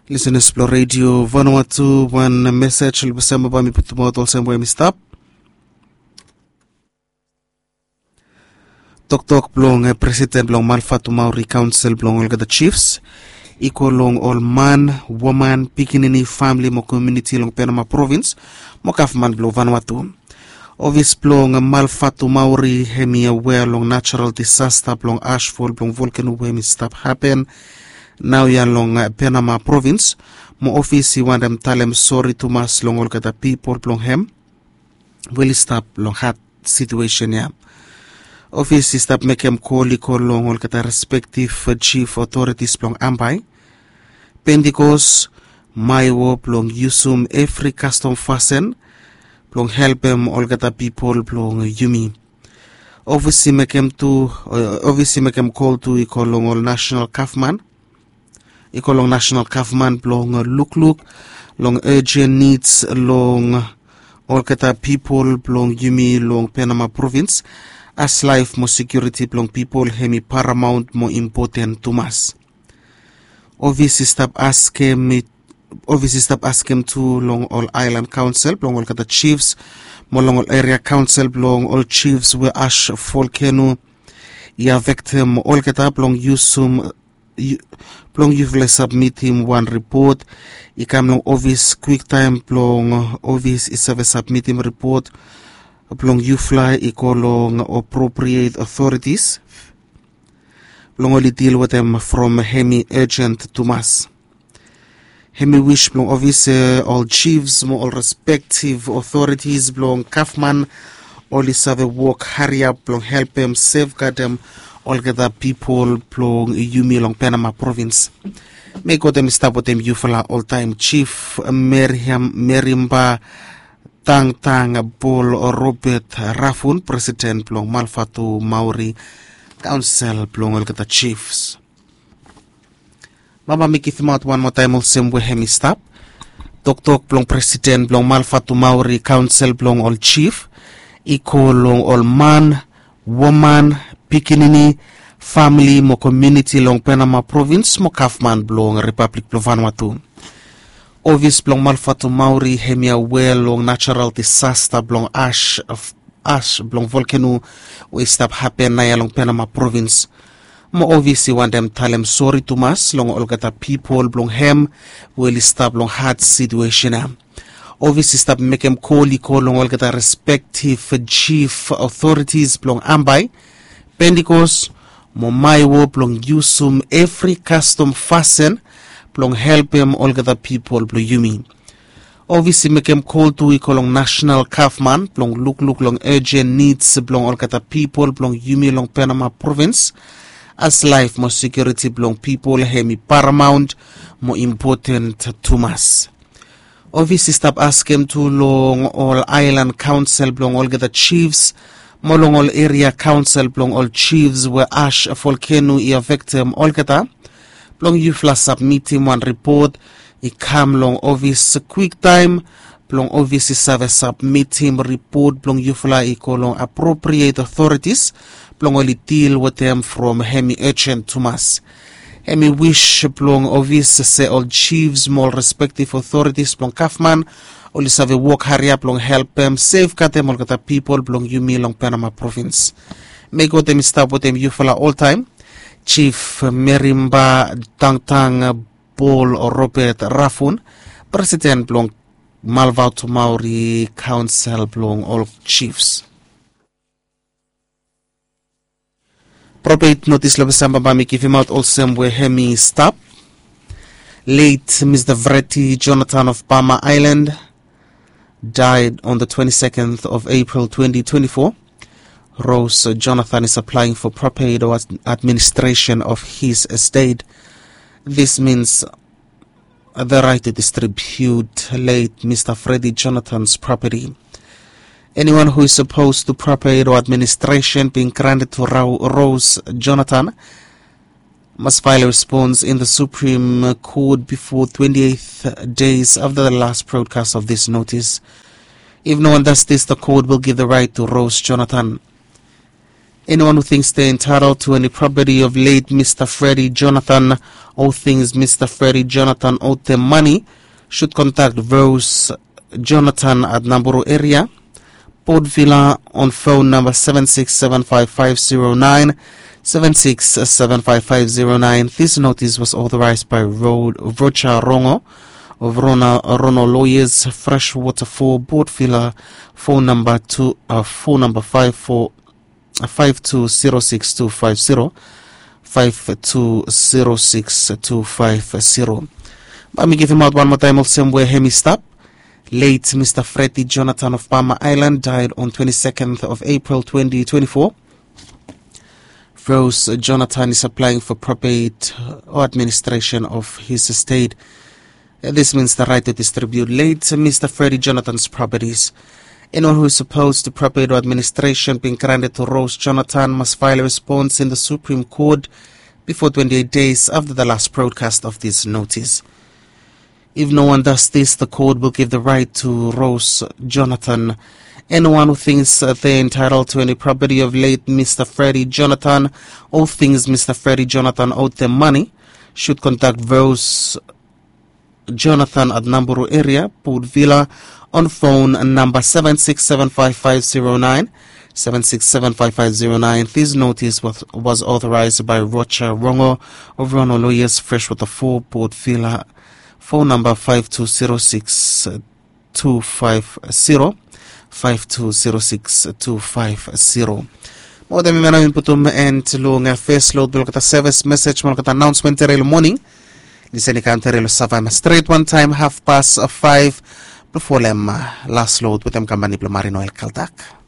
Listen Explore Radio Vanuatu, one message Lubasamba Bami Putumoto Semwe Mistap. Tok Blong President Blong Malfatu Maori Council Blong Olga the Chiefs. Iko long all man, woman, pikinini family mo community long Panama province mo kafman Blong Vanuatu. Ovis Blong Malfatu Maori hemi aware long natural disaster Blong ashfall Blong volcano wemi stop happen. Now yan long Panama province mo office want them tell them sorry to mas long all the people Blong hem will stop long hard situation ya. Office stop make him call long all the respective chief authorities Blong Ambai. Pentecost Maiwo Blong Yusum every custom fasten Blong help them all the people Blong Yumi. Obviously make him call to long all national Kafman. Long national government long look long urgent needs long all kata people long Yumi long Panama province as life more security long people hemi paramount more important to us. Obviously stop ask him to long all island council long all kata chiefs more long all area council long all chiefs we ash volcano ya victim all kata long Yusum Plong you've submit him one report. I come long office quick time plong office is submit him report. Plong you fly long appropriate authorities. Plong only deal with them from hemi urgent to mass. Hemi wish plong office all chiefs all respective authorities plong Kafman only serve work hurry up plong help them safeguard them. All the people plong Yumi long Panama province. May God them stop with them Yufala all time Chief Merimba Tang Bol Robert Rafun President plong Malfatu Maori Council plong all the chiefs. Mama make him out one more time all same way hemi stop. Dr. plong President plong Malfatu Maori Council plong all chief. Iko long all man, woman, pikinini family mo community long Panama province mo Kafman Blong Republic Blong Vanuatu. Obvious Blong Malfatu Maori hemia well long natural disaster Blong ash Blong volcano we stop happen na long Panama province. Mo obviously want them tell them sorry to mas long all gata people Blong hem will stop long hard situation. Obviously stop make them call long all gata respective chief authorities Blong Ambai. Pentecost, Momaiwo, Blong Yusum, every custom fasten, Blong help them all the people, Blong Yumi. Obviously, make them call to long national Kafman, Blong look long urgent needs, Blong all the people, Blong Yumi, long Panama province, as life more security, Blong people, hemi paramount, more important to us. Obviously, stop asking to long all island council, Blong all the chiefs, Molong all area council plong all chiefs were ash volcano ia victim all kata plong yufla submit him one report I come long office quick time plong office service submit him report plong yufla I long appropriate authorities plong only deal with them from hemi urgent to mass. Hemi wish plong office say all chiefs more respective authorities plong Kafman only serve work hurry up long help them safeguard them all the people belong Yumi long Panama province. May God them stop with them Yufala all time. Chief Merimba Tang Bol or Robert Rafun, President belong Malfatu Maori Council belong all chiefs. Appropriate notice Lobesamba Bami give him out also where hemi stop. Late Mr. Vreti Jonathan of Palmer Island died on the 22nd of April 2024. Rose Jonathan is applying for proper aid or administration of his estate. This means the right to distribute late Mr. Freddie Jonathan's property. Anyone who is supposed to proper aid or administration being granted to Rose Jonathan must file a response in the Supreme Court before 28 days after the last broadcast of this notice. If no one does this, the court will give the right to Rose Jonathan. Anyone who thinks they're entitled to any property of late Mr. Freddie Jonathan, all things Mr. Freddie Jonathan owed them money, should contact Rose Jonathan at Namburu area, Port Villa, on phone number 7675509, 7675509. This notice was authorized by Rocha Rongo of Rono Lawyers, Freshwater 4, Port Villa, phone number 5206-250, 5206-250. Let me give him out one more time of somewhere Hemi stop. Late Mr. Freddie Jonathan of Palmer Island died on 22nd of April 2024. Rose Jonathan is applying for probate or administration of his estate. This means the right to distribute late Mr. Freddie Jonathan's properties. Anyone who is opposed to probate or administration being granted to Rose Jonathan must file a response in the Supreme Court before 28 days after the last broadcast of this notice. If no one does this, the court will give the right to Rose Jonathan. Anyone who thinks they're entitled to any property of late Mr. Freddie Jonathan, all things Mr. Freddie Jonathan owed them money, should contact Rose Jonathan at Namburu area, Port Villa, on phone number 7675509, 7675509. This notice was authorized by Rocha Rongo of Rono Lawyers, Freshwater 4, Port Villa, phone number 5206-250, 5206-250. More than we putum and long first load will get a service message, will get announcement early morning. Listen, Canterelo Savannah straight 1 time, 5:30 before them last load with them Kamani Marino El Kaldak.